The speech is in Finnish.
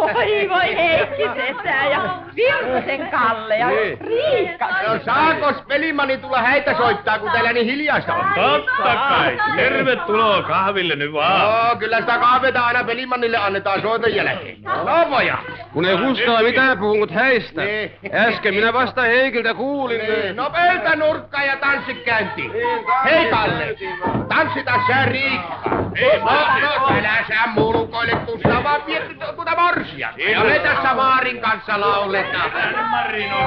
Voi Heikki sesää ja Virtasen Kalle ja Riikka. No saakos Velimanni tulla häitä soittaa, kun teillä niin hiljaista on? Totta kai. Tervetuloa kahville nyt vaan. No, kyllä sitä kahveta aina Velimannille annetaan soiton jälkeen. No poja. Kun ei Hustala mitään puhunut häistä. Niin. Äsken minä vasta Heikiltä kuulin. Niin. No pöytä nurkkaan ja tanssi käyntiin. Hei Kalle, tanssita sä Riikka. No, älä sä mulkoile tuossa, vaan viet tuota morsia. Ja me tässä Maarin kanssa lauletaan.